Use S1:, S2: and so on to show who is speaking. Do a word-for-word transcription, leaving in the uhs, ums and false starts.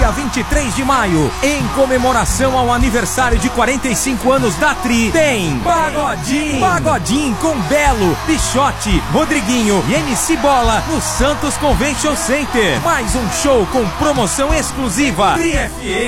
S1: dia vinte e três de maio, em comemoração ao aniversário de quarenta e cinco anos da Tri, tem Pagodinho, Pagodinho com Belo, Pichote, Rodriguinho e M C Bola no Santos Convention Center. Mais um show com promoção exclusiva. Tri F M.